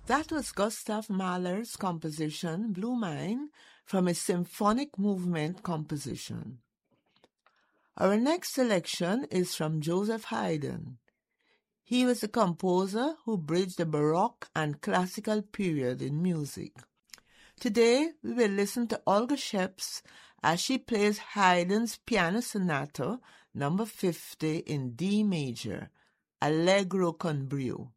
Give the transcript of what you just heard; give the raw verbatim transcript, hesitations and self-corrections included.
That was Gustav Mahler's composition, Blue Mine, from his symphonic movement composition. Our next selection is from Joseph Haydn. He was a composer who bridged the Baroque and classical period in music. Today, we will listen to Olga Sheps as she plays Haydn's Piano Sonata number fifty in D major, Allegro con brio.